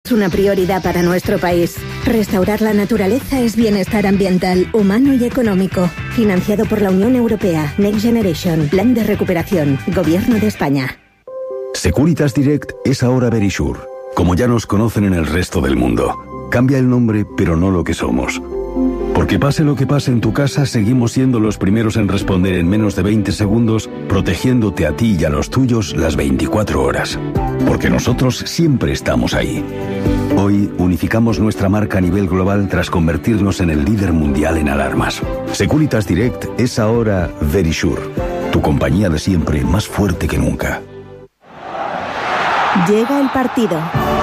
es una prioridad para nuestro país. Restaurar la naturaleza es bienestar ambiental, humano y económico. Financiado por la Unión Europea. Next Generation. Plan de recuperación. Gobierno de España. Securitas Direct es ahora Verisure, como ya nos conocen en el resto del mundo. Cambia el nombre, pero no lo que somos. Porque pase lo que pase en tu casa, seguimos siendo los primeros en responder en menos de 20 segundos, protegiéndote a ti y a los tuyos las 24 horas. Porque nosotros siempre estamos ahí. Hoy unificamos nuestra marca a nivel global tras convertirnos en el líder mundial en alarmas. Securitas Direct es ahora Verisure, tu compañía de siempre más fuerte que nunca. Llega el partido.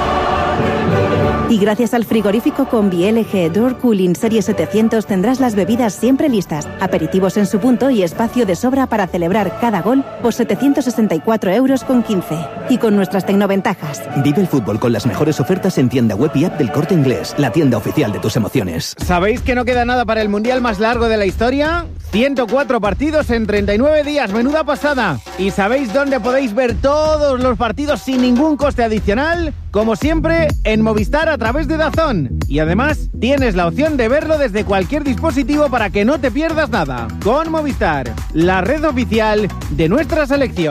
Y gracias al frigorífico Combi LG Door Cooling Serie 700 tendrás las bebidas siempre listas, aperitivos en su punto y espacio de sobra para celebrar cada gol por 764,15 €. Y con nuestras tecnoventajas. Vive el fútbol con las mejores ofertas en tienda web y app del Corte Inglés, la tienda oficial de tus emociones. ¿Sabéis que no queda nada para el mundial más largo de la historia? 104 partidos en 39 días, menuda pasada. ¿Y sabéis dónde podéis ver todos los partidos sin ningún coste adicional? Como siempre, en Movistar a través de DAZN. Y además, tienes la opción de verlo desde cualquier dispositivo para que no te pierdas nada. Con Movistar, la red oficial de nuestra selección.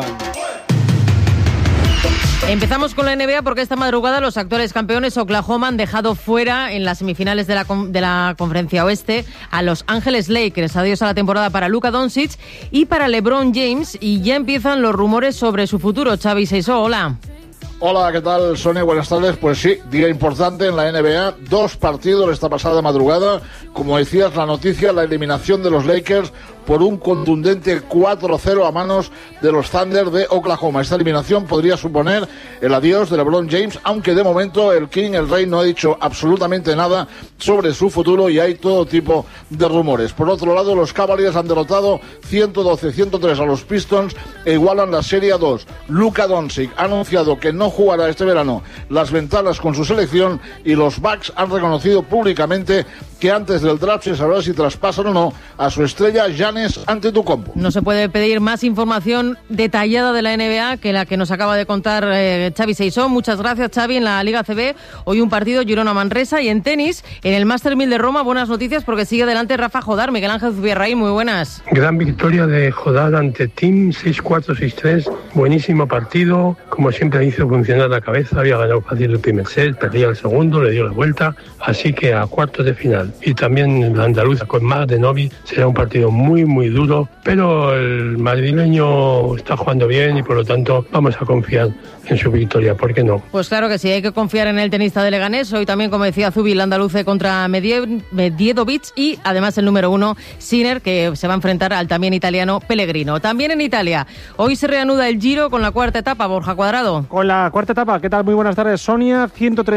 Empezamos con la NBA porque esta madrugada los actuales campeones Oklahoma han dejado fuera en las semifinales de la Conferencia Oeste a Los Ángeles Lakers. Adiós a la temporada para Luka Doncic y para LeBron James, y ya empiezan los rumores sobre su futuro. Xavi Seisó, hola. Hola, ¿qué tal, Sonia? Buenas tardes. Pues sí, día importante en la NBA. 2 partidos esta pasada madrugada. Como decías, la noticia, la eliminación de los Lakers por un contundente 4-0 a manos de los Thunder de Oklahoma. Esta eliminación podría suponer el adiós de LeBron James, aunque de momento el King, el Rey, no ha dicho absolutamente nada sobre su futuro y hay todo tipo de rumores. Por otro lado, los Cavaliers han derrotado 112-103 a los Pistons e igualan la Serie 2. Luka Doncic ha anunciado que no jugará este verano las ventanas con su selección y los Bucks han reconocido públicamente que antes del draft se sabrá si traspasan o no a su estrella Giannis Antetokounmpo. No se puede pedir más información detallada de la NBA que la que nos acaba de contar Xavi Seisó. Muchas gracias, Xavi. En la Liga CB, hoy un partido Girona-Manresa, y en tenis, en el Master 1000 de Roma, buenas noticias porque sigue adelante Rafa Jodar. Miguel Ángel Zubierraí, muy buenas. Gran victoria de Jodar ante Tim, 6-4, 6-3. Buenísimo partido. Como siempre hizo funcionar la cabeza, había ganado fácil el primer set, perdía el segundo, le dio la vuelta, así que a cuartos de final. Y también la andaluza con Mar de Novi será un partido muy duro, pero el madrileño está jugando bien y por lo tanto vamos a confiar en su victoria, ¿por qué no? Pues claro que sí, hay que confiar en el tenista de Leganés. Hoy también, como decía Zubi, el andaluce contra Medjedovic y además el número 1, Sinner, que se va a enfrentar al también italiano Pellegrino. También en Italia, hoy se reanuda el Giro con la cuarta etapa, Borja Cuadrado. Con la cuarta etapa, ¿qué tal? Muy buenas tardes, Sonia.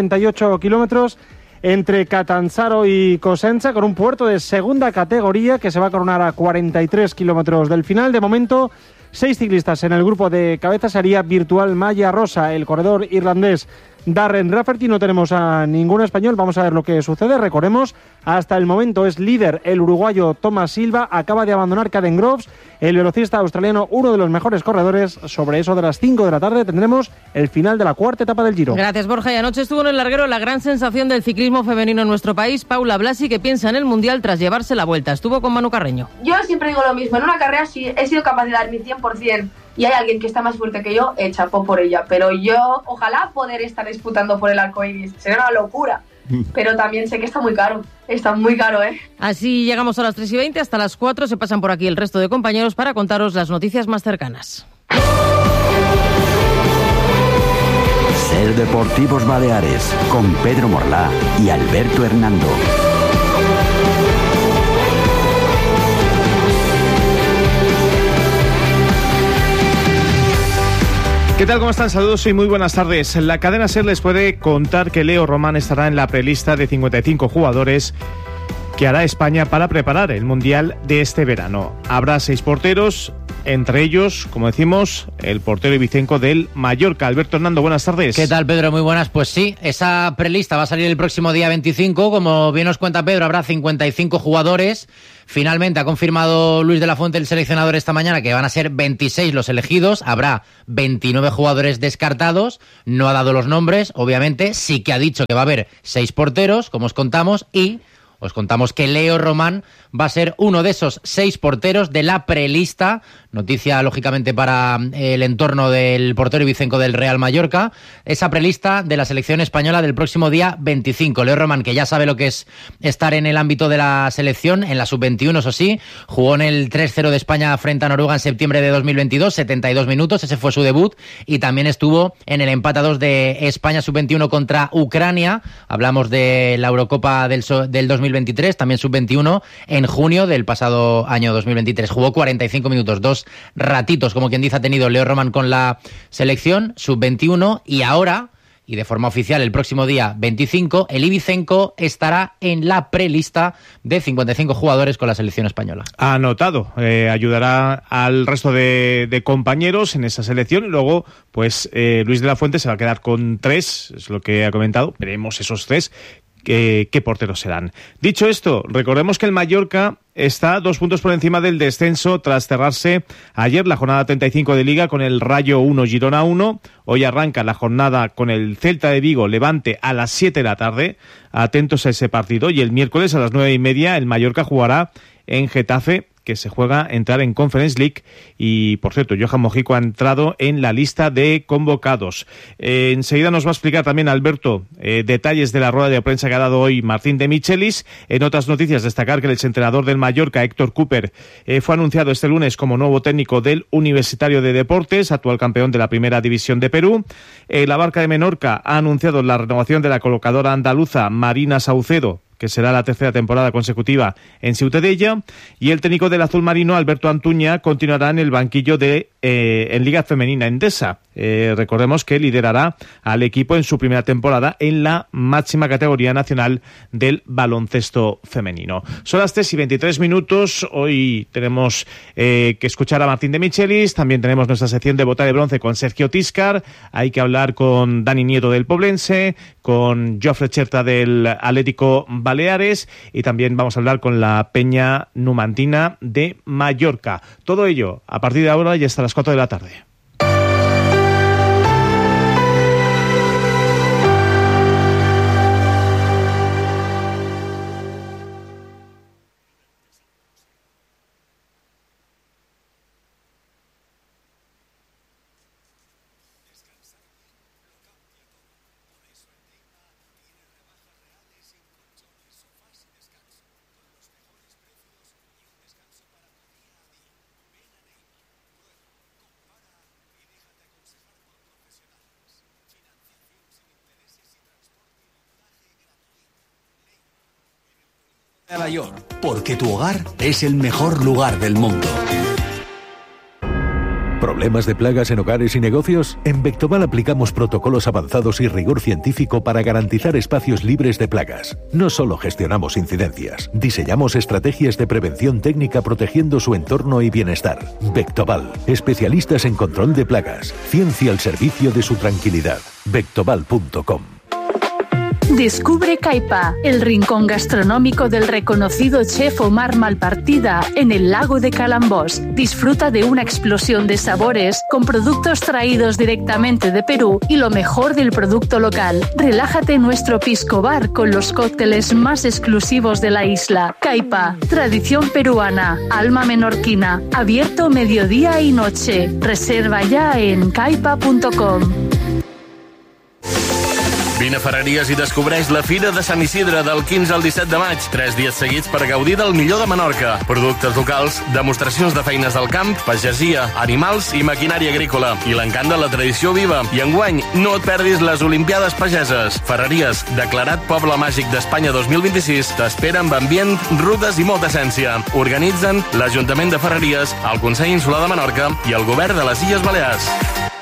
138 kilómetros entre Catanzaro y Cosenza, con un puerto de segunda categoría que se va a coronar a 43 kilómetros del final. De momento, 6 ciclistas en el grupo de cabeza, sería virtual Malla Rosa, el corredor irlandés Darren Rafferty. No tenemos a ningún español, vamos a ver lo que sucede. Recordemos, hasta el momento es líder el uruguayo Thomas Silva, acaba de abandonar Caden Groves, el velocista australiano, uno de los mejores corredores. Sobre eso de las 5 de la tarde tendremos el final de la cuarta etapa del Giro. Gracias, Borja. Y anoche estuvo en el larguero la gran sensación del ciclismo femenino en nuestro país, Paula Blasi, que piensa en el Mundial tras llevarse la vuelta. Estuvo con Manu Carreño. Yo siempre digo lo mismo, en una carrera sí he sido capaz de dar mi 100%. Y hay alguien que está más fuerte que yo, chapó por ella. Pero yo, ojalá poder estar disputando por el arco iris. Sería una locura. Pero también sé que está muy caro. Está muy caro, ¿eh? Así llegamos a las 3:20. Hasta las 4 se pasan por aquí el resto de compañeros para contaros las noticias más cercanas. Ser Deportivos Baleares, con Pedro Morlá y Alberto Hernando. ¿Qué tal? ¿Cómo están? Saludos y muy buenas tardes. La cadena SER les puede contar que Leo Román estará en la prelista de 55 jugadores que hará España para preparar el Mundial de este verano. Habrá 6 porteros, entre ellos, como decimos, el portero ibicenco del Mallorca. Alberto Hernando, buenas tardes. ¿Qué tal, Pedro? Muy buenas. Pues sí, esa prelista va a salir el próximo día 25. Como bien nos cuenta Pedro, habrá 55 jugadores. Finalmente ha confirmado Luis de la Fuente, el seleccionador, esta mañana, que van a ser 26 los elegidos. Habrá 29 jugadores descartados. No ha dado los nombres, obviamente. Sí que ha dicho que va a haber 6 porteros, como os contamos, y os contamos que Leo Román va a ser uno de esos 6 porteros de la prelista. Noticia, lógicamente, para el entorno del portero ibicenco del Real Mallorca. Esa prelista de la selección española del próximo día 25. Leo Román, que ya sabe lo que es estar en el ámbito de la selección, en la sub-21, eso sí. Jugó en el 3-0 de España frente a Noruega en septiembre de 2022, 72 minutos, ese fue su debut. Y también estuvo en el empate a 2 de España sub-21 contra Ucrania. Hablamos de la Eurocopa del 2023, también sub-21, en junio del pasado año 2023. Jugó 45 minutos, 2 ratitos, como quien dice, ha tenido Leo Román con la selección sub-21, y ahora, y de forma oficial el próximo día 25, el ibicenco estará en la prelista de 55 jugadores con la selección española. Anotado, ayudará al resto de compañeros en esa selección, y luego pues Luis de la Fuente se va a quedar con 3, es lo que ha comentado. Veremos esos 3 qué porteros serán. Dicho esto, recordemos que el Mallorca está 2 puntos por encima del descenso tras cerrarse ayer la jornada 35 de Liga con el Rayo 1, Girona 1. Hoy arranca la jornada con el Celta de Vigo, Levante, a las 7 de la tarde. Atentos a ese partido. Y el miércoles a las 9:30 el Mallorca jugará en Getafe, que se juega entrar en Conference League. Y, por cierto, Johan Mojico ha entrado en la lista de convocados. Enseguida nos va a explicar también Alberto detalles de la rueda de prensa que ha dado hoy Martín de Michelis. En otras noticias, destacar que el exentrenador del Mallorca, Héctor Cooper, fue anunciado este lunes como nuevo técnico del Universitario de Deportes, actual campeón de la Primera División de Perú. La Barca de Menorca ha anunciado la renovación de la colocadora andaluza Marina Saucedo, que será la 3ª temporada consecutiva en Ciutadella, y el técnico del azul marino, Alberto Antuña, continuará en el banquillo en Liga Femenina Endesa. Recordemos que liderará al equipo en su primera temporada en la máxima categoría nacional del baloncesto femenino. Son las 3:23. Hoy tenemos que escuchar a Martín de Michelis, también tenemos nuestra sección de Bota de Bronce con Sergio Tiscar, hay que hablar con Dani Nieto del Poblense, con Jofre Cherta del Atlético Baleares, y también vamos a hablar con la Peña Numantina de Mallorca. Todo ello a partir de ahora y hasta las 4 de la tarde. Nueva York, porque tu hogar es el mejor lugar del mundo. ¿Problemas de plagas en hogares y negocios? En Vectoval aplicamos protocolos avanzados y rigor científico para garantizar espacios libres de plagas. No solo gestionamos incidencias, diseñamos estrategias de prevención técnica protegiendo su entorno y bienestar. Vectoval, especialistas en control de plagas, ciencia al servicio de su tranquilidad. Vectoval.com. Descubre Caipa, el rincón gastronómico del reconocido chef Omar Malpartida en el lago de Calambós. Disfruta de una explosión de sabores con productos traídos directamente de Perú y lo mejor del producto local. Relájate en nuestro pisco bar con los cócteles más exclusivos de la isla. Caipa, tradición peruana, alma menorquina, abierto mediodía y noche. Reserva ya en caipa.com. Vine a Ferreries i descobreix la Fira de Sant Isidre del 15 al 17 de maig. 3 dies seguits per gaudir del millor de Menorca. Productes locals, demostracions de feines del camp, pagesia, animals i maquinària agrícola. I l'encant de la tradició viva. I enguany, no et perdis les Olimpiades Pageses. Ferreries, declarat Poble Màgic d'Espanya 2026, t'espera amb ambient, rutes i molta essència. Organitzen l'Ajuntament de Ferreries, el Consell Insular de Menorca i el Govern de les Illes Balears.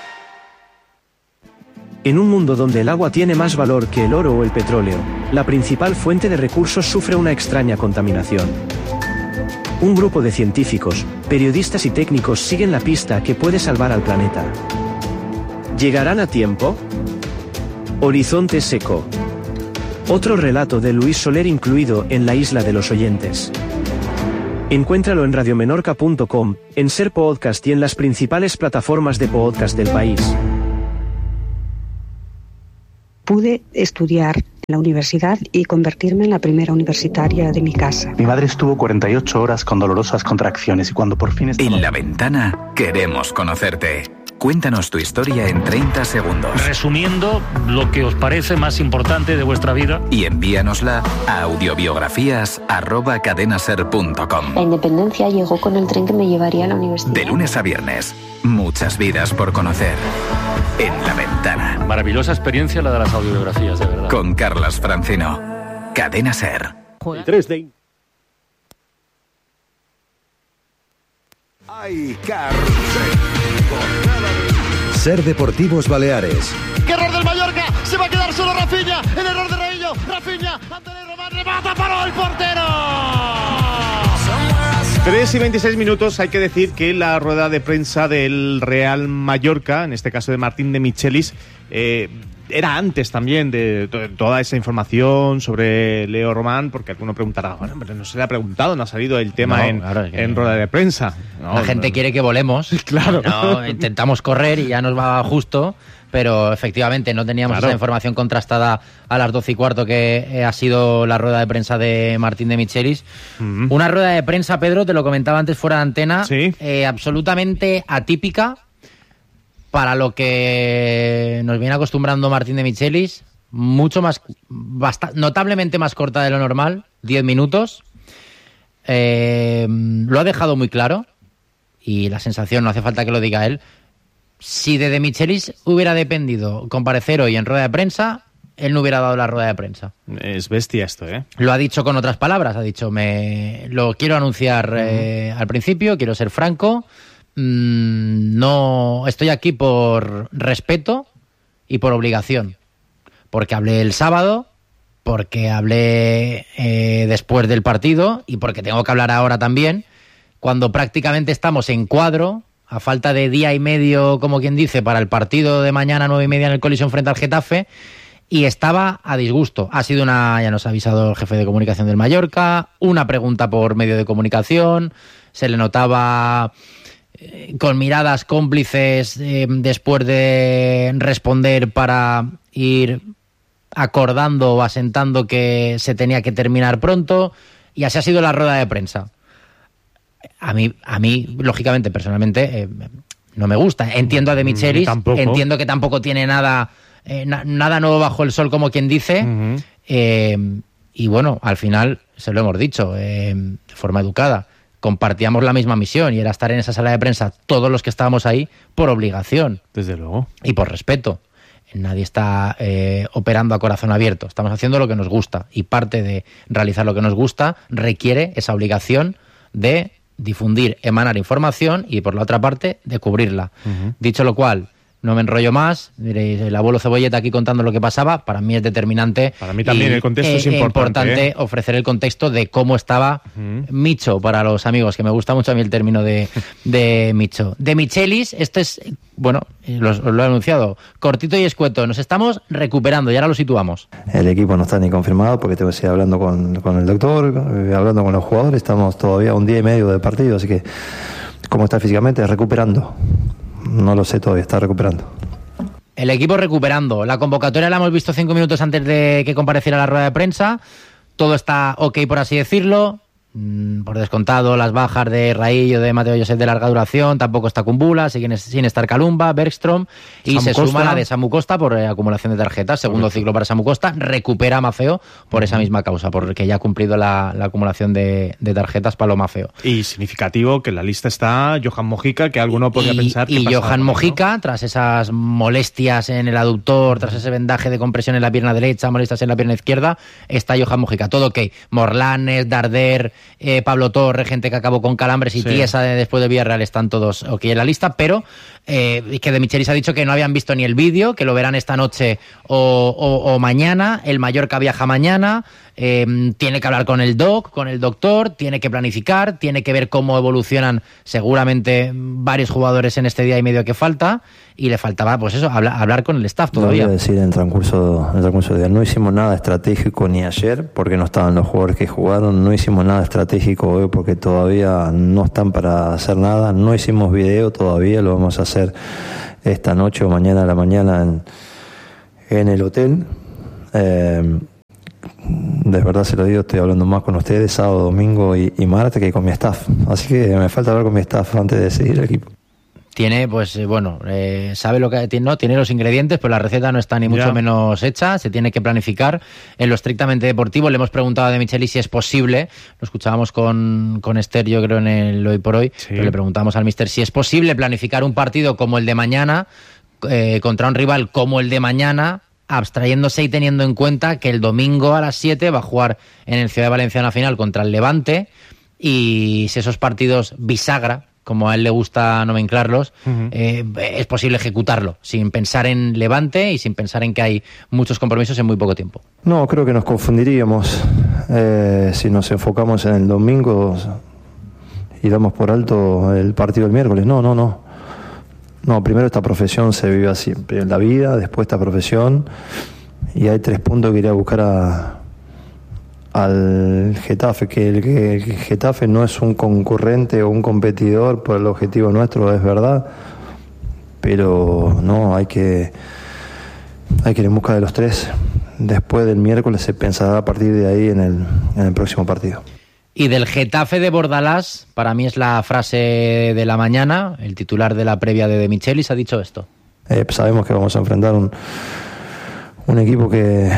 En un mundo donde el agua tiene más valor que el oro o el petróleo, la principal fuente de recursos sufre una extraña contaminación. Un grupo de científicos, periodistas y técnicos siguen la pista que puede salvar al planeta. ¿Llegarán a tiempo? Horizonte seco. Otro relato de Luis Soler incluido en la isla de los oyentes. Encuéntralo en radiomenorca.com, en Ser Podcast y en las principales plataformas de podcast del país. Pude estudiar en la universidad y convertirme en la primera universitaria de mi casa. Mi madre estuvo 48 horas con dolorosas contracciones y cuando por fin estaba... En La Ventana queremos conocerte. Cuéntanos tu historia en 30 segundos. Resumiendo lo que os parece más importante de vuestra vida. Y envíanosla a audiobiografías@cadenaser.com. La independencia llegó con el tren que me llevaría a la universidad. De lunes a viernes, muchas vidas por conocer. En La Ventana. Maravillosa experiencia la de las audiobiografías, de verdad. Con Carlas Francino. Cadena Ser. 3D. ¡Ay, Ser Deportivos Baleares. ¡Qué error del Mallorca! ¡Se va a quedar solo Rafinha! ¡El error de Raillo! ¡Rafinha! ¡Antonio Román! ¡Remata! ¡Paró el portero! 3:26, hay que decir que la rueda de prensa del Real Mallorca, en este caso de Martín de Michelis, era antes también de toda esa información sobre Leo Román, porque alguno preguntará, bueno, pero no se le ha preguntado, no ha salido el tema en rueda de prensa. No, la gente quiere que volemos. Claro. No, intentamos correr y ya nos va justo, pero efectivamente no teníamos esa información contrastada a las 12:15 que ha sido la rueda de prensa de Martín de Michelis. Una rueda de prensa, Pedro, te lo comentaba antes fuera de antena, absolutamente atípica para lo que nos viene acostumbrando Martín de Michelis, mucho más, notablemente más corta de lo normal, 10 minutos. Lo ha dejado muy claro y la sensación, no hace falta que lo diga él, si de Michelis hubiera dependido comparecer hoy en rueda de prensa, él no hubiera dado la rueda de prensa. Es bestia esto, ¿eh? Lo ha dicho con otras palabras, ha dicho, lo quiero anunciar al principio, quiero ser franco, no estoy aquí por respeto y por obligación, porque hablé el sábado, porque hablé después del partido y porque tengo que hablar ahora también, cuando prácticamente estamos en cuadro, a falta de día y medio, como quien dice, para el partido de mañana 9:30 en el Coliseum frente al Getafe, y estaba a disgusto. Ha sido ya nos ha avisado el jefe de comunicación del Mallorca, una pregunta por medio de comunicación, se le notaba con miradas cómplices después de responder para ir acordando o asentando que se tenía que terminar pronto, y así ha sido la rueda de prensa. A mí lógicamente, personalmente, no me gusta. Entiendo a De Michelis, entiendo que tampoco tiene nada nuevo bajo el sol, como quien dice, y bueno, al final, se lo hemos dicho, de forma educada, compartíamos la misma misión y era estar en esa sala de prensa todos los que estábamos ahí por obligación. Desde luego. Y por respeto. Nadie está operando a corazón abierto. Estamos haciendo lo que nos gusta y parte de realizar lo que nos gusta requiere esa obligación de difundir, emanar información y por la otra parte de cubrirla. Dicho lo cual, no me enrollo más, diréis, el abuelo Cebolleta aquí contando lo que pasaba, para mí es determinante. Para mí también el contexto es importante. Ofrecer el contexto de cómo estaba Micho, para los amigos, que me gusta mucho a mí el término de Micho. De Michelis, esto es, bueno, lo he anunciado, cortito y escueto, nos estamos recuperando y ahora lo situamos. El equipo no está ni confirmado porque tengo que seguir hablando con el doctor, hablando con los jugadores, estamos todavía un día y medio de partido, así que ¿cómo está físicamente? Recuperando. No lo sé todavía, está recuperando. El equipo recuperando. La convocatoria la hemos visto 5 minutos antes de que compareciera la rueda de prensa. Todo está ok, por así decirlo. Por descontado, las bajas de Raillo, de Mateo Josep de larga duración, tampoco está Kumbula, sin estar Kalumba, Bergstrom, y Samu se Costa. suma la de Samu Costa por acumulación de tarjetas. Segundo ciclo para Samu Costa. Recupera a Mafeo por esa misma causa, porque ya ha cumplido la acumulación de tarjetas para lo Mafeo. Y significativo que en la lista está Johan Mojica, que alguno podría pensar que y pasa Johan algo, Mojica, ¿no? Tras esas molestias en el aductor, tras ese vendaje de compresión en la pierna derecha, molestias en la pierna izquierda, está Johan Mojica. Todo ok. Morlanes, Darder, Pablo Torre, gente que acabó con calambres y Tiesa después de Villarreal están todos ok en la lista, pero que De Michelis ha dicho que no habían visto ni el vídeo, que lo verán esta noche o mañana. El Mallorca viaja mañana, tiene que hablar con el doctor, tiene que planificar, tiene que ver cómo evolucionan seguramente varios jugadores en este día y medio que falta, y le faltaba pues eso, hablar con el staff todavía. Lo voy a decir en el transcurso del día. No hicimos nada estratégico ni ayer porque no estaban los jugadores que jugaron, no hicimos nada estratégico hoy porque todavía no están para hacer nada, no hicimos video todavía, lo vamos a hacer esta noche o mañana a la mañana en el hotel. De verdad se lo digo, estoy hablando más con ustedes sábado, domingo y martes que con mi staff, así que me falta hablar con mi staff antes de decidir el equipo. Tiene, sabe lo que tiene, ¿no? Tiene los ingredientes, pero la receta no está ni mucho menos hecha, se tiene que planificar. En lo estrictamente deportivo le hemos preguntado a De Michelis si es posible, lo escuchábamos con Esther, yo creo, en el Hoy por Hoy, pero le preguntamos al míster si es posible planificar un partido como el de mañana, contra un rival como el de mañana, abstrayéndose y teniendo en cuenta que el domingo a las 7 va a jugar en el Ciudad de Valencia una final contra el Levante, y si esos partidos bisagra, como a él le gusta nomenclarlos, es posible ejecutarlo sin pensar en Levante y sin pensar en que hay muchos compromisos en muy poco tiempo. No, creo que nos confundiríamos si nos enfocamos en el domingo y damos por alto el partido del miércoles. No, primero esta profesión se vive así, en la vida, después esta profesión, y hay 3 puntos que iré a buscar al Getafe, que el Getafe no es un concurrente o un competidor por el objetivo nuestro, es verdad, pero no, hay que ir en busca de los 3. Después del miércoles se pensará a partir de ahí en el próximo partido. Y del Getafe de Bordalás, para mí es la frase de la mañana, el titular de la previa de Michelis ha dicho esto. Sabemos que vamos a enfrentar un equipo que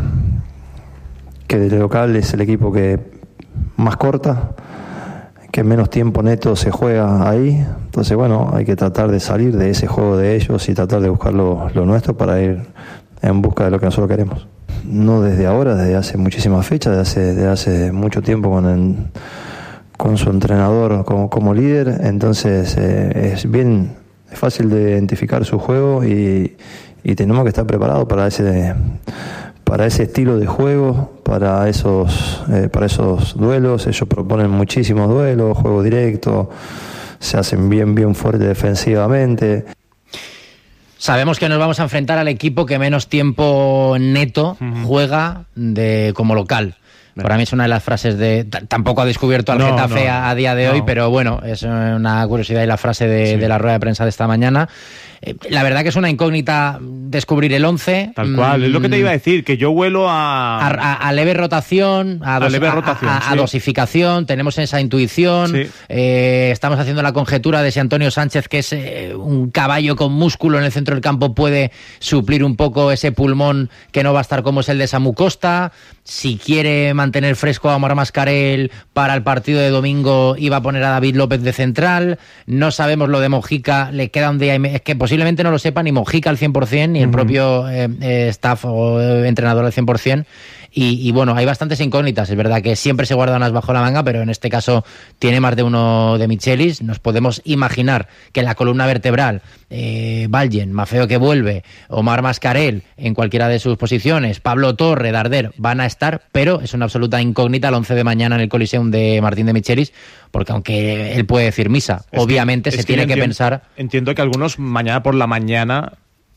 de local es el equipo que más corta, que menos tiempo neto se juega ahí. Entonces, bueno, hay que tratar de salir de ese juego de ellos y tratar de buscar lo nuestro para ir en busca de lo que nosotros queremos. No desde ahora, desde hace muchísimas fechas, desde hace mucho tiempo con su entrenador como líder. Entonces, es fácil de identificar su juego y tenemos que estar preparados para ese estilo de juego, para esos duelos. Ellos proponen muchísimos duelos, juego directo, se hacen bien fuertes defensivamente. Sabemos que nos vamos a enfrentar al equipo que menos tiempo neto juega como local. Para mí es una de las frases tampoco ha descubierto al Getafe a día de hoy, pero bueno, es una curiosidad y la frase de la rueda de prensa de esta mañana. La verdad que es una incógnita descubrir el 11. Tal cual, es lo que te iba a decir, que yo huelo a leve rotación, a dosificación, tenemos esa intuición, estamos haciendo la conjetura de si Antonio Sánchez, que es un caballo con músculo en el centro del campo, puede suplir un poco ese pulmón que no va a estar como es el de Samu Costa, si quiere mantener fresco a Omar Mascarell para el partido de domingo y va a poner a David López de central. No sabemos lo de Mojica, le queda un día y es que posiblemente no lo sepa ni Mojica al 100%, ni el propio staff o entrenador al 100%. Y bueno, hay bastantes incógnitas. Es verdad que siempre se guarda unas bajo la manga, pero en este caso tiene más de uno de Michelis. Nos podemos imaginar que en la columna vertebral, Valgen, Maffeo que vuelve, Omar Mascarell en cualquiera de sus posiciones, Pablo Torre, Darder van a estar, pero es una absoluta incógnita el 11 de mañana en el Coliseum de Martín de Michelis, porque aunque él puede decir misa, obviamente se tiene que pensar. Entiendo que algunos mañana por la mañana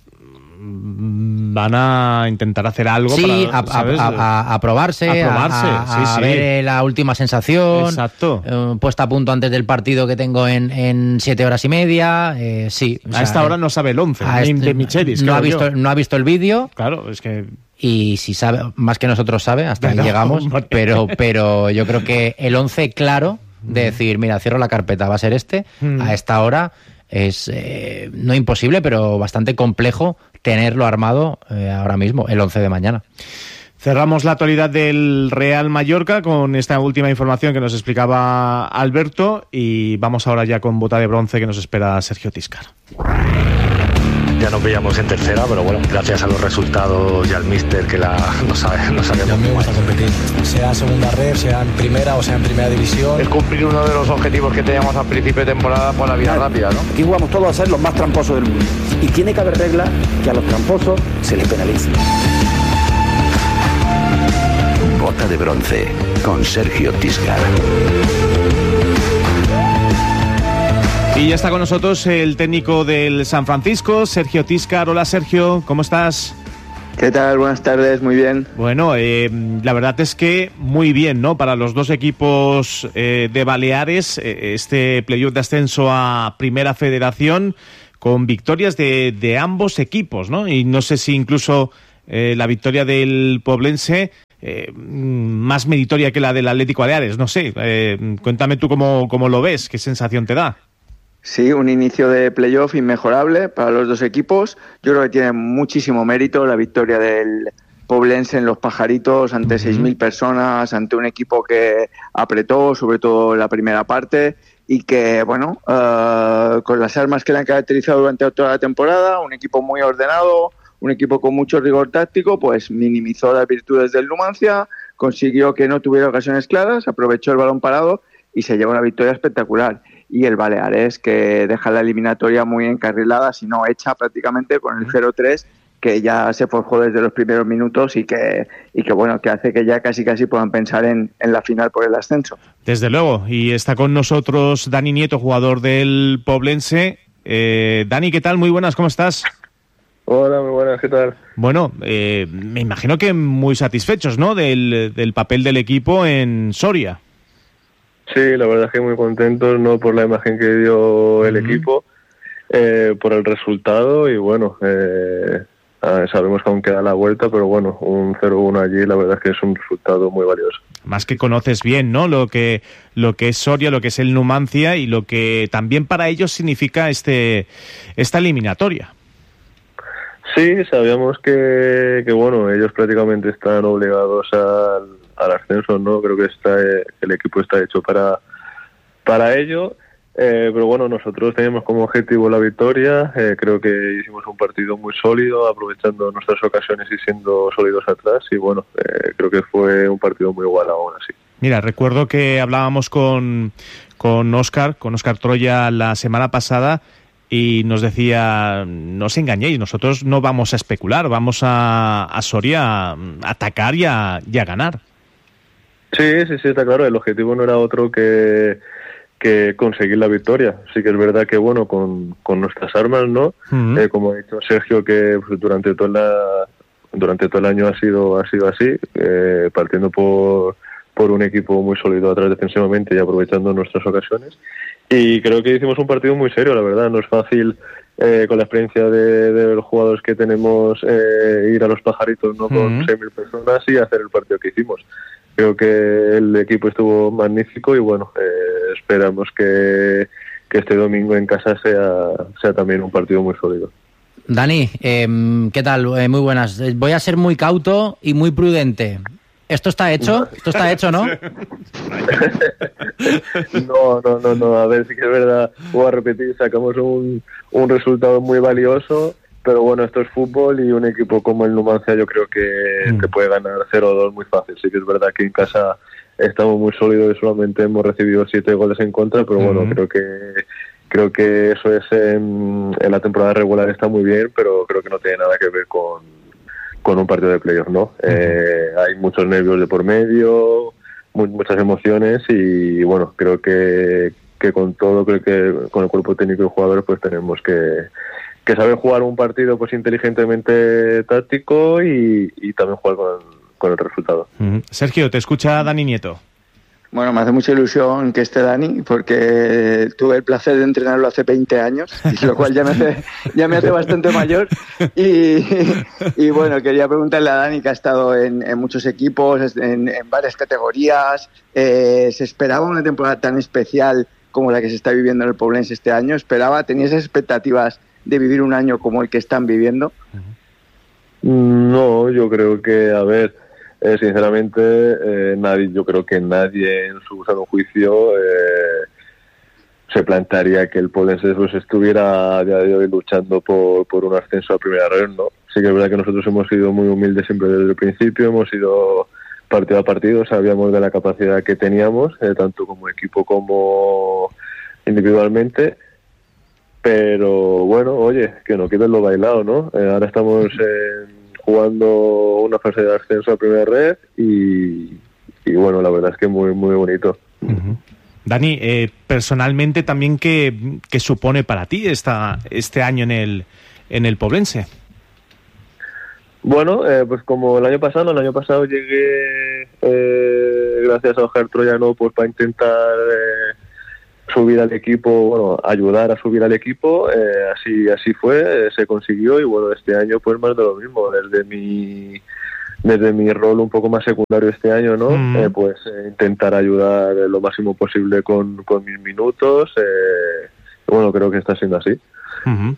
van a intentar hacer algo a probarse, a ver la última sensación. Exacto. Puesta a punto antes del partido que tengo en 7 horas y media. A esta hora no sabe el 11 de Michelis. No ha visto el vídeo. Claro, es que... Y si sabe, más que nosotros sabe, hasta ahí llegamos, pero yo creo que el 11 claro de decir, mira, cierro la carpeta, va a ser a esta hora, es no imposible, pero bastante complejo tenerlo armado ahora mismo, el 11 de mañana. Cerramos la actualidad del Real Mallorca con esta última información que nos explicaba Alberto y vamos ahora ya con Bota de Bronce que nos espera Sergio Tiscar. ya nos veíamos en tercera, pero bueno, gracias a los resultados y al míster que nos sabemos. A mí me gusta competir, sea segunda red, sea en primera o sea en primera división. Es cumplir uno de los objetivos que teníamos al principio de temporada por la vía rápida, ¿no? Aquí jugamos todos a ser los más tramposos del mundo. Y tiene que haber reglas que a los tramposos se les penalice. Bota de bronce, con Sergio Tiscar. Y ya está con nosotros el técnico del San Francisco, Sergio Tiscar. Hola Sergio, ¿cómo estás? ¿Qué tal? Buenas tardes, muy bien. Bueno, la verdad es que muy bien, ¿no? Para los dos equipos de Baleares, este playoff de ascenso a Primera Federación, con victorias de ambos equipos, ¿no? Y no sé si incluso la victoria del Poblense más meritoria que la del Atlético Baleares, no sé. Cuéntame tú cómo lo ves, qué sensación te da. Sí, un inicio de playoff inmejorable para los dos equipos. Yo creo que tiene muchísimo mérito la victoria del Poblense en Los Pajaritos ante 6.000 personas, ante un equipo que apretó, sobre todo en la primera parte, y que, bueno, con las armas que le han caracterizado durante toda la temporada, un equipo muy ordenado, un equipo con mucho rigor táctico, pues minimizó las virtudes del Numancia, consiguió que no tuviera ocasiones claras, aprovechó el balón parado y se llevó una victoria espectacular. Y el Baleares, que deja la eliminatoria muy encarrilada, si no hecha prácticamente, con el 0-3, que ya se forjó desde los primeros minutos y que bueno, que hace que ya casi puedan pensar en la final por el ascenso. Desde luego, y está con nosotros Dani Nieto, jugador del Poblense. Dani, ¿qué tal? Muy buenas, ¿cómo estás? Hola, muy buenas, ¿qué tal? Bueno, me imagino que muy satisfechos, ¿no?, del papel del equipo en Soria. Sí, la verdad es que muy contentos, no por la imagen que dio el equipo, por el resultado y bueno, sabemos que aún queda la vuelta, pero bueno, un 0-1 allí la verdad es que es un resultado muy valioso. Más que conoces bien, ¿no?, lo que es Soria, lo que es el Numancia y lo que también para ellos significa esta eliminatoria. Sí, sabíamos que bueno, ellos prácticamente están obligados al ascenso, ¿no? Creo que el equipo está hecho para ello, pero bueno, nosotros teníamos como objetivo la victoria. Creo que hicimos un partido muy sólido, aprovechando nuestras ocasiones y siendo sólidos atrás, y bueno, creo que fue un partido muy igualado aún así. Mira, recuerdo que hablábamos con Óscar Troya la semana pasada y nos decía, no os engañéis, nosotros no vamos a especular, vamos a Soria a atacar y a ganar. Sí, está claro, el objetivo no era otro que conseguir la victoria. Sí que es verdad que, bueno, con nuestras armas, ¿no? Uh-huh. Como ha dicho Sergio, que pues, durante todo el año ha sido así, partiendo por un equipo muy sólido atrás defensivamente y aprovechando nuestras ocasiones. Y creo que hicimos un partido muy serio, la verdad. No es fácil, con la experiencia de los jugadores que tenemos, ir a Los Pajaritos, ¿no?, con 6.000 personas y hacer el partido que hicimos. Creo que el equipo estuvo magnífico y bueno, esperamos que este domingo en casa sea también un partido muy sólido. Dani, ¿qué tal? Muy buenas. Voy a ser muy cauto y muy prudente. ¿Esto está hecho? ¿Esto está hecho, no? No. A ver, sí que es verdad, voy a repetir, sacamos un resultado muy valioso, pero bueno, esto es fútbol y un equipo como el Numancia yo creo que te puede ganar 0-2 muy fácil. Sí que es verdad que en casa estamos muy sólidos y solamente hemos recibido 7 goles en contra, pero bueno, creo que eso es en la temporada regular está muy bien, pero creo que no tiene nada que ver con un partido de playoff, ¿no? Hay muchos nervios de por medio, muchas emociones y bueno, creo que con todo, creo que con el cuerpo técnico y jugadores pues tenemos que saber jugar un partido pues inteligentemente táctico y también jugar con el resultado. Sergio, te escucha Dani Nieto. Bueno, me hace mucha ilusión que esté Dani, porque tuve el placer de entrenarlo hace 20 años, y lo cual ya me hace bastante mayor. Y bueno, quería preguntarle a Dani, que ha estado en muchos equipos, en varias categorías. ¿Se esperaba una temporada tan especial como la que se está viviendo en el Poblense este año? ¿Tenías expectativas de vivir un año como el que están viviendo? No, yo creo que, a ver, sinceramente, yo creo que nadie en su sano juicio se plantearía que el Poblense pues estuviera a día de hoy luchando por un ascenso a primera red, ¿no? Sí que es verdad que nosotros hemos sido muy humildes siempre desde el principio, hemos ido partido a partido, sabíamos de la capacidad que teníamos, tanto como equipo como individualmente, pero bueno, oye, que no quiten lo bailado, ¿no? Ahora estamos jugando una fase de ascenso a primera red y bueno, la verdad es que muy, muy bonito. Uh-huh. Dani, personalmente también, ¿qué supone para ti este año en el Poblense? Bueno, pues como el año pasado llegué gracias a Oscar Troyano pues para intentar subir al equipo, bueno, ayudar a subir al equipo, así fue, se consiguió y bueno, este año pues más de lo mismo, desde mi rol un poco más secundario este año, ¿no? Pues intentar ayudar lo máximo posible con mis minutos, bueno, creo que está siendo así. Uh-huh.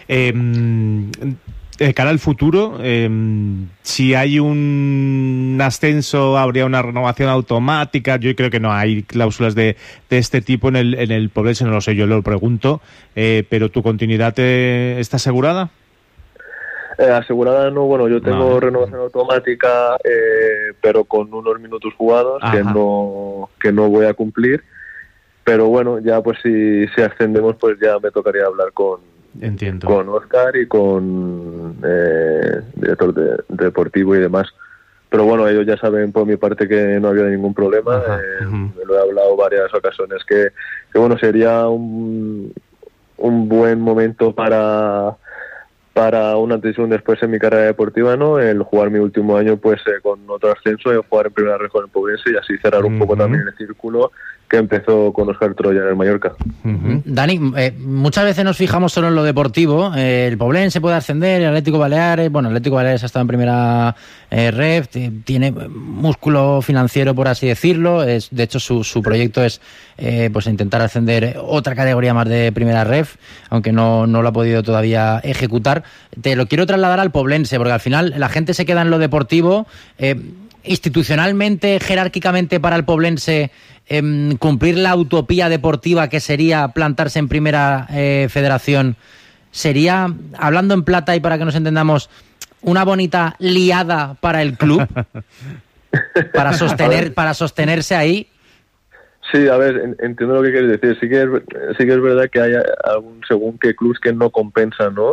Cara al futuro, si hay un ascenso, habría una renovación automática. Yo creo que no hay cláusulas de este tipo en el Poblense, no lo sé, yo lo pregunto, pero ¿tu continuidad está asegurada? Asegurada no, bueno, yo tengo renovación automática, pero con unos minutos jugados que no voy a cumplir, pero bueno, ya pues si ascendemos pues ya me tocaría hablar con Oscar y con director deportivo y demás, pero bueno, ellos ya saben por mi parte que no había ningún problema. Me lo he hablado varias ocasiones que bueno, sería un buen momento para un antes y un después en mi carrera deportiva, ¿no? El jugar mi último año pues con otro ascenso, el jugar en primera red con el Poblense y así cerrar un poco también el círculo que empezó con Oscar Troya en el Mallorca. Dani, muchas veces nos fijamos solo en lo deportivo. El Poblense puede ascender, el Atlético Baleares ha estado en primera red, tiene músculo financiero, por así decirlo. De hecho, su proyecto es pues intentar ascender otra categoría más de primera red, aunque no lo ha podido todavía ejecutar. Te lo quiero trasladar al Poblense, porque al final la gente se queda en lo deportivo. Institucionalmente, jerárquicamente para el Poblense, cumplir la utopía deportiva que sería plantarse en primera federación, sería, hablando en plata y para que nos entendamos, una bonita liada para el club para sostenerse ahí. Sí, a ver, entiendo lo que quieres decir. Sí que es verdad que hay algún según qué clubs que no compensan, ¿no?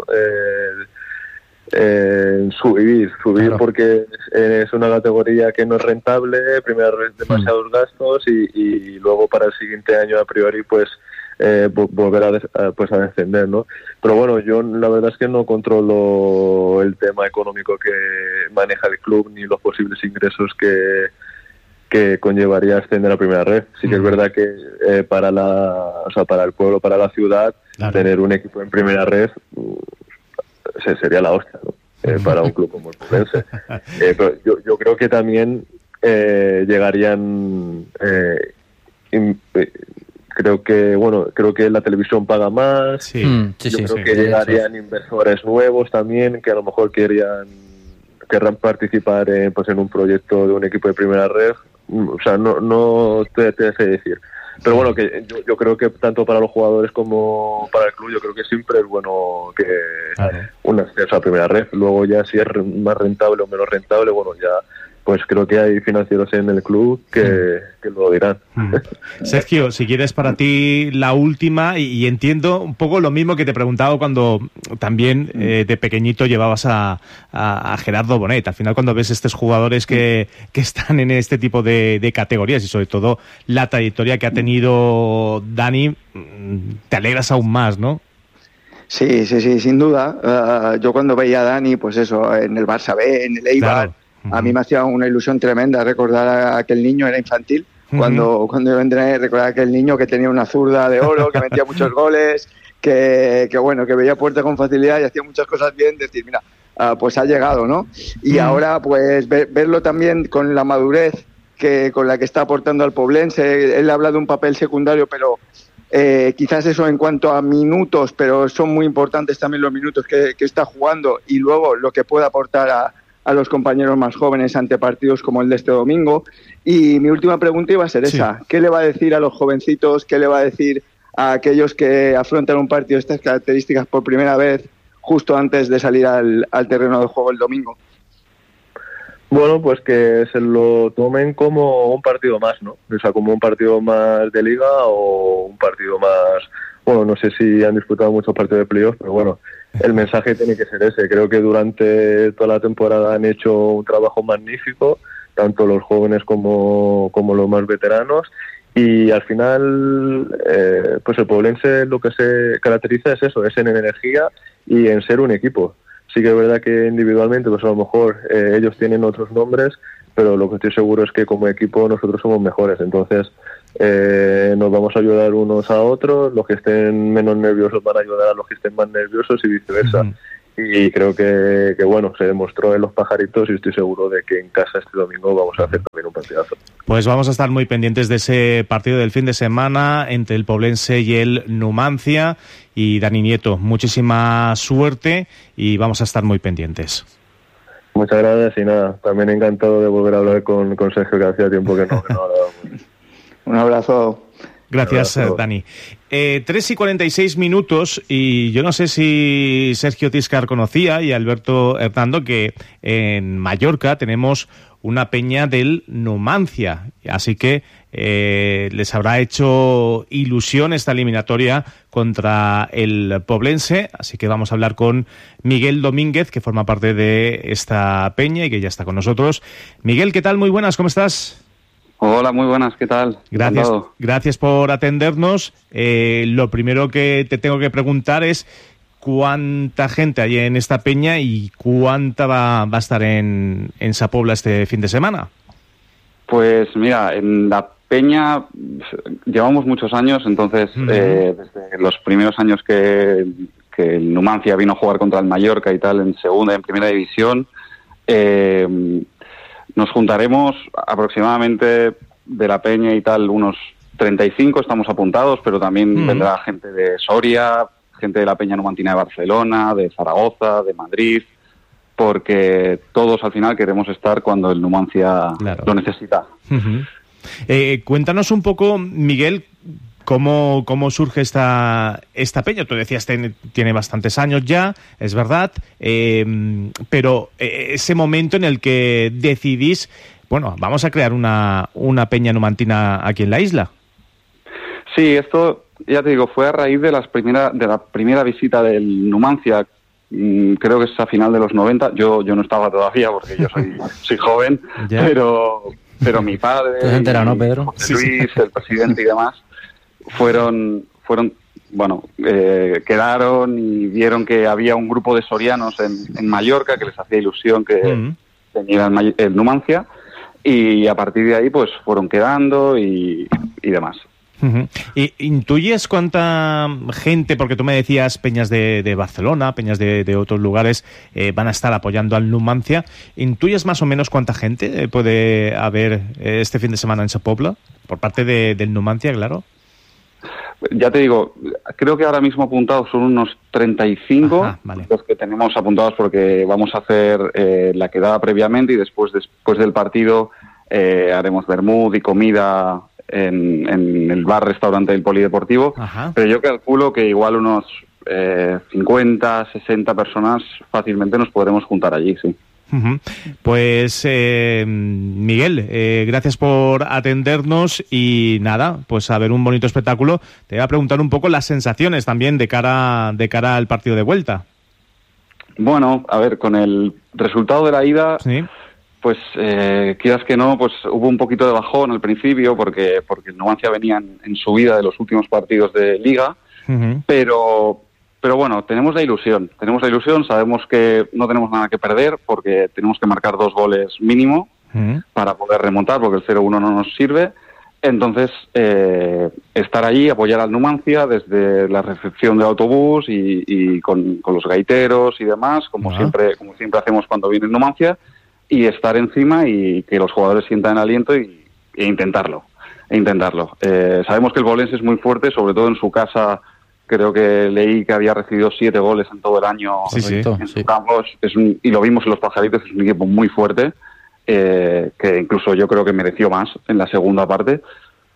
Subir claro. Porque es una categoría que no es rentable, primero demasiados gastos y luego para el siguiente año a priori pues volver a descender, ¿no? Pero bueno, yo la verdad es que no controlo el tema económico que maneja el club ni los posibles ingresos que conllevaría ascender a primera red. Sí que es verdad que para el pueblo, para la ciudad, claro, tener un equipo en primera red sería la hostia, ¿no? Para un club como el Poblense. Pero yo creo que también llegarían creo que la televisión paga más. Creo que llegarían inversores nuevos también que a lo mejor querrán participar en un proyecto de un equipo de primera red. O sea, no te sé decir. Pero bueno, que yo creo que tanto para los jugadores como para el club, yo creo que siempre es bueno que un acceso a primera red. Luego ya si es más rentable o menos rentable, bueno, ya pues creo que hay financieros en el club que lo dirán. Sergio, si quieres para ti la última, y entiendo un poco lo mismo que te preguntaba cuando también de pequeñito llevabas a Gerardo Bonet. Al final, cuando ves estos jugadores que están en este tipo de categorías y sobre todo la trayectoria que ha tenido Dani, te alegras aún más, ¿no? Sí, sin duda. Yo cuando veía a Dani, pues eso, en el Barça B, en el Eibar, claro. A mí me hacía una ilusión tremenda recordar a aquel niño, era infantil, cuando yo entré, recordar a aquel niño que tenía una zurda de oro, que metía muchos goles, que veía puerta con facilidad y hacía muchas cosas bien, decir, mira, pues ha llegado, ¿no? Y ahora, pues, verlo también con la madurez con la que está aportando al Poblense. Él habla de un papel secundario, pero quizás eso en cuanto a minutos, pero son muy importantes también los minutos que está jugando y luego lo que puede aportar a los compañeros más jóvenes ante partidos como el de este domingo. Y mi última pregunta iba a ser esa. ¿Qué le va a decir a los jovencitos? ¿Qué le va a decir a aquellos que afrontan un partido de estas características por primera vez justo antes de salir al terreno de juego el domingo? Bueno, pues que se lo tomen como un partido más, ¿no? O sea, como un partido más de liga o un partido más... Bueno, no sé si han disputado muchos partidos de playoff, pero bueno, el mensaje tiene que ser ese. Creo que durante toda la temporada han hecho un trabajo magnífico, tanto los jóvenes como los más veteranos, y al final, pues el poblense lo que se caracteriza es eso, es en energía y en ser un equipo. Sí que es verdad que individualmente, pues a lo mejor ellos tienen otros nombres, pero lo que estoy seguro es que como equipo nosotros somos mejores. Entonces nos vamos a ayudar unos a otros, los que estén menos nerviosos van a ayudar a los que estén más nerviosos y viceversa. Y creo que bueno, se demostró en los Pajaritos y estoy seguro de que en casa este domingo vamos a hacer también un partidazo. Pues vamos a estar muy pendientes de ese partido del fin de semana entre el Poblense y el Numancia. Y Dani Nieto, muchísima suerte y vamos a estar muy pendientes. Muchas gracias y nada, también encantado de volver a hablar con Sergio, que hacía tiempo que no hablábamos. Un abrazo. Gracias, Dani. 3:46 minutos y yo no sé si Sergio Tiscar conocía y Alberto Hernando que en Mallorca tenemos una peña del Numancia, así que les habrá hecho ilusión esta eliminatoria contra el Poblense, así que vamos a hablar con Miguel Domínguez, que forma parte de esta peña y que ya está con nosotros. Miguel, ¿qué tal? Muy buenas, ¿cómo estás? Hola, muy buenas, ¿qué tal? Gracias por atendernos. Lo primero que te tengo que preguntar es cuánta gente hay en esta peña y cuánta va a estar en Sa Pobla este fin de semana. Pues mira, en la peña llevamos muchos años, entonces desde los primeros años que el Numancia vino a jugar contra el Mallorca y tal en primera división, nos juntaremos aproximadamente de la peña y tal, unos 35 estamos apuntados, pero también vendrá gente de Soria, gente de la peña numantina de Barcelona, de Zaragoza, de Madrid, porque todos al final queremos estar cuando el Numancia lo necesita. Cuéntanos un poco, Miguel, ¿cómo surge esta peña? Tú decías tiene bastantes años ya, es verdad, pero ese momento en el que decidís, bueno, vamos a crear una peña numantina aquí en la isla. Sí, esto, ya te digo, fue a raíz de la primera visita del Numancia, creo que es a final de los 90, yo no estaba todavía porque yo soy joven, pero mi padre, ¿te has enterado, no, Pedro? José Luis, el presidente y demás, quedaron y vieron que había un grupo de sorianos en Mallorca que les hacía ilusión que tenía el Numancia, y a partir de ahí pues fueron quedando y demás. ¿Y intuyes cuánta gente, porque tú me decías peñas de Barcelona, peñas de otros lugares van a estar apoyando al Numancia, intuyes más o menos cuánta gente puede haber este fin de semana en Sa Pobla por parte del Numancia, claro? Ya te digo, creo que ahora mismo apuntados son unos 35 los que tenemos apuntados, porque vamos a hacer la quedada previamente y después del partido haremos vermut y comida en el bar-restaurante del Polideportivo. Pero yo calculo que igual unos 50, 60 personas fácilmente nos podremos juntar allí, sí. Pues Miguel, gracias por atendernos y nada, pues a ver un bonito espectáculo. Te voy a preguntar un poco las sensaciones también de cara al partido de vuelta. Bueno, a ver, con el resultado de la ida, pues quieras que no, pues hubo un poquito de bajón al principio porque el Numancia venía en subida de los últimos partidos de Liga, pero bueno, tenemos la ilusión, sabemos que no tenemos nada que perder porque tenemos que marcar 2 goles mínimo para poder remontar, porque el 0-1 no nos sirve. Entonces, estar allí, apoyar al Numancia desde la recepción del autobús y con los gaiteros y demás, como siempre hacemos cuando viene el Numancia, y estar encima y que los jugadores sientan el aliento e intentarlo. Sabemos que el Poblense es muy fuerte, sobre todo en su casa. Creo que leí que había recibido 7 goles en todo el año en su campo. Y lo vimos en los Pajaritos, es un equipo muy fuerte, que incluso yo creo que mereció más en la segunda parte.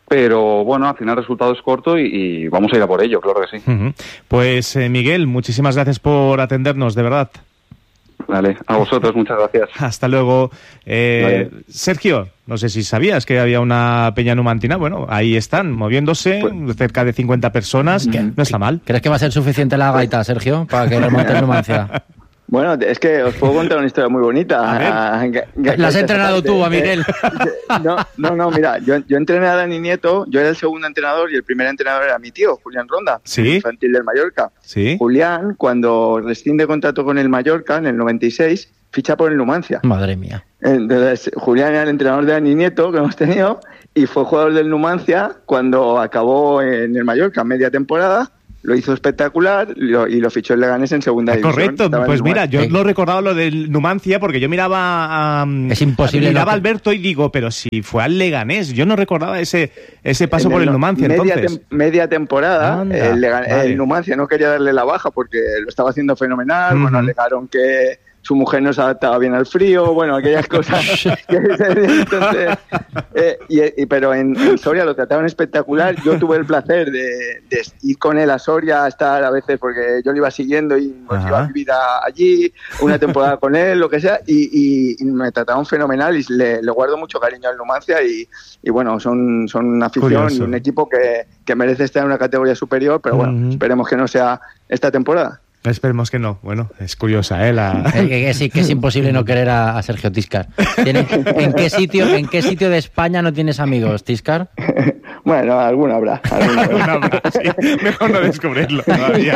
Pero bueno, al final el resultado es corto y vamos a ir a por ello, claro que sí. Pues Miguel, muchísimas gracias por atendernos, de verdad. Vale, a vosotros, muchas gracias. Hasta luego. Sergio, no sé si sabías que había una peña numantina. Bueno, ahí están, moviéndose, cerca de 50 personas. No está mal. ¿Crees que va a ser suficiente la gaita, Sergio, para que remonte el Numancia? Bueno, es que os puedo contar una historia muy bonita. ¿La has entrenado tú, a Miguel? No, mira, yo entrené a Dani Nieto, yo era el segundo entrenador y el primer entrenador era mi tío, Julián Ronda, infantil del Mallorca. ¿Sí? Julián, cuando rescinde contrato con el Mallorca en el 96, ficha por el Numancia. Madre mía. Entonces, Julián era el entrenador de Dani Nieto que hemos tenido y fue jugador del Numancia cuando acabó en el Mallorca media temporada. Lo hizo espectacular y lo fichó el Leganés en segunda división. Correcto, pues mira, yo no recordaba lo del Numancia porque yo miraba es imposible miraba a Alberto y digo, pero si fue al Leganés, yo no recordaba ese paso por el Numancia entonces. Media temporada, el Numancia no quería darle la baja porque lo estaba haciendo fenomenal, bueno, alegaron que su mujer no se adaptaba bien al frío, bueno, aquellas cosas. Entonces, pero en Soria lo trataron espectacular. Yo tuve el placer de ir con él a Soria, a estar a veces, porque yo lo iba siguiendo y pues, iba a vivir allí, una temporada con él, lo que sea, y me trataron fenomenal y le guardo mucho cariño al Numancia y bueno, son una afición Curioso. Y un equipo que merece estar en una categoría superior, pero bueno, esperemos que no sea esta temporada. Esperemos que no. Bueno, es curiosa, que es imposible no querer a Sergio Tiscar. ¿En qué sitio de España no tienes amigos, Tiscar? Bueno, alguna habrá. Sí. Mejor no descubrirlo todavía.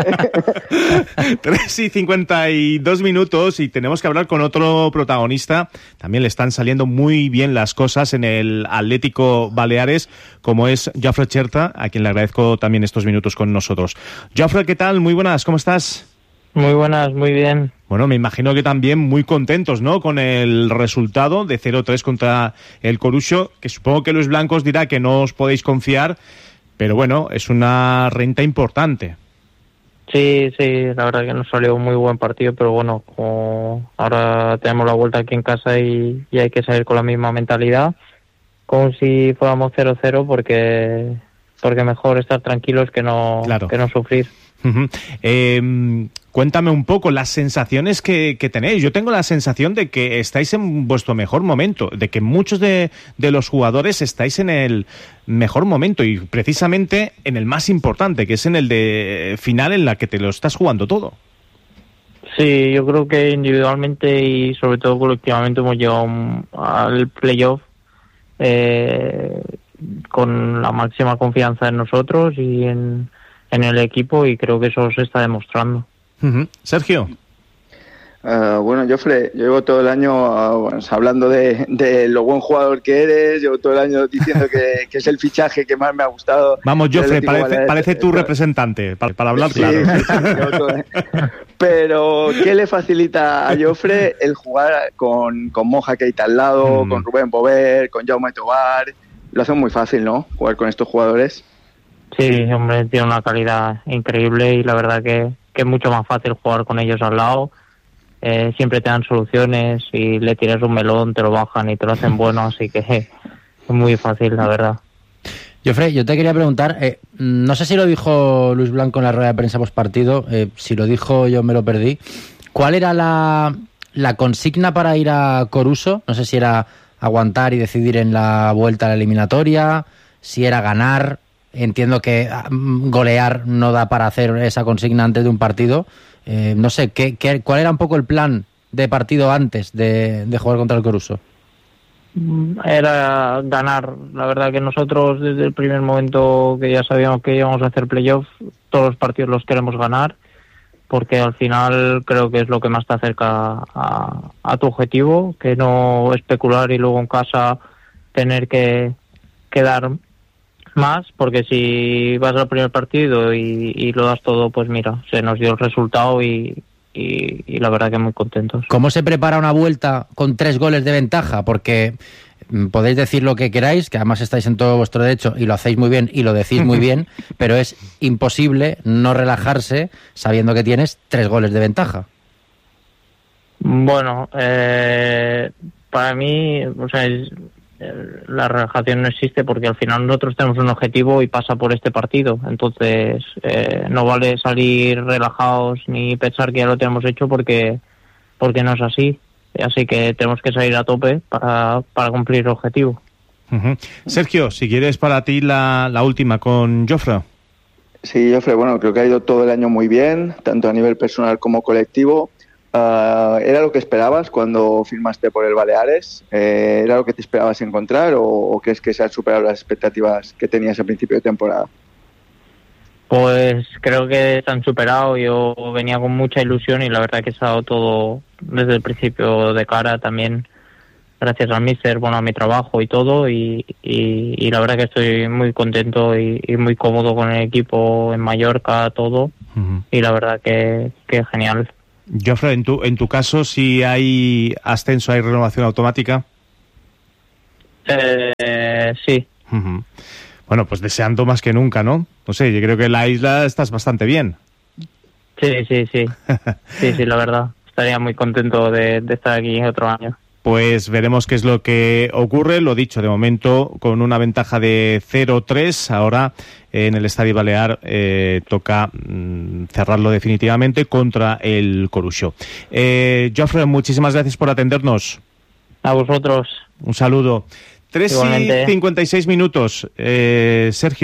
3:52 y tenemos que hablar con otro protagonista. También le están saliendo muy bien las cosas en el Atlético Baleares, como es Jofre Cherta, a quien le agradezco también estos minutos con nosotros. Jofre, ¿qué tal? Muy buenas, ¿cómo estás? Muy buenas, muy bien. Bueno, me imagino que también muy contentos, ¿no?, con el resultado de 0-3 contra el Coruso, que supongo que Luis Blancos dirá que no os podéis confiar, pero bueno, es una renta importante. Sí, la verdad que nos salió un muy buen partido, pero bueno, como ahora tenemos la vuelta aquí en casa y hay que salir con la misma mentalidad, como si fuéramos 0-0, porque mejor estar tranquilos que no sufrir. Cuéntame un poco las sensaciones que tenéis. Yo tengo la sensación de que estáis en vuestro mejor momento, de que muchos de los jugadores estáis en el mejor momento y precisamente en el más importante, que es en el de final en la que te lo estás jugando todo. Sí, yo creo que individualmente y sobre todo colectivamente hemos llegado al playoff con la máxima confianza en nosotros y en el equipo, y creo que eso se está demostrando. Sergio. Bueno, Jofre, yo llevo todo el año hablando de lo buen jugador que eres, llevo todo el año diciendo que es el fichaje que más me ha gustado. Vamos, Jofre, parece tu representante, para hablar claro. Pero, ¿qué le facilita a Jofre el jugar con Moja Keita al lado, con Rubén Bover, con Jaume Tobar? Lo hace muy fácil, ¿no?, jugar con estos jugadores. Sí, hombre, tiene una calidad increíble y la verdad que es mucho más fácil jugar con ellos al lado. Siempre te dan soluciones y le tiras un melón, te lo bajan y te lo hacen bueno, así que es muy fácil, la verdad. Jofre, yo te quería preguntar, no sé si lo dijo Luis Blanco en la rueda de prensa postpartido, si lo dijo yo me lo perdí. ¿Cuál era la consigna para ir a Coruso? No sé si era aguantar y decidir en la vuelta a la eliminatoria, si era ganar. Entiendo que golear no da para hacer esa consigna antes de un partido. No sé, ¿cuál era un poco el plan de partido antes de jugar contra el Coruso? Era ganar. La verdad que nosotros desde el primer momento que ya sabíamos que íbamos a hacer playoff, todos los partidos los queremos ganar, porque al final creo que es lo que más te acerca a tu objetivo, que no especular y luego en casa tener que dar más, porque si vas al primer partido y lo das todo, pues mira, se nos dio el resultado y la verdad que muy contentos. ¿Cómo se prepara una vuelta con 3 goles de ventaja? Porque podéis decir lo que queráis, que además estáis en todo vuestro derecho y lo hacéis muy bien y lo decís muy bien, pero es imposible no relajarse sabiendo que tienes 3 goles de ventaja. Bueno, para mí, o sea, la relajación no existe, porque al final nosotros tenemos un objetivo y pasa por este partido. Entonces no vale salir relajados ni pensar que ya lo tenemos hecho, porque no es así. Así que tenemos que salir a tope para cumplir el objetivo. Sergio, si quieres para ti la última con Jofre. Sí, Jofre, bueno, creo que ha ido todo el año muy bien, tanto a nivel personal como colectivo. ¿Era lo que esperabas cuando firmaste por el Baleares? ¿Era lo que te esperabas encontrar o crees que se han superado las expectativas que tenías al principio de temporada? Pues creo que se han superado. Yo venía con mucha ilusión y la verdad que se ha dado todo desde el principio de cara, también gracias al míster, bueno, a mi trabajo y todo, y la verdad que estoy muy contento y muy cómodo con el equipo en Mallorca, todo, y la verdad que genial. Jofre, en tu caso, si hay ascenso, ¿hay renovación automática? Sí. Bueno, pues deseando más que nunca, ¿no? No sé, yo creo que en la isla estás bastante bien. Sí. Sí, la verdad. Estaría muy contento de estar aquí otro año. Pues veremos qué es lo que ocurre. Lo dicho, de momento con una ventaja de 0-3. Ahora en el Estadio Balear toca cerrarlo definitivamente contra el Coruxo. Jofre, muchísimas gracias por atendernos. A vosotros. Un saludo. 3:56 minutos. Sergio.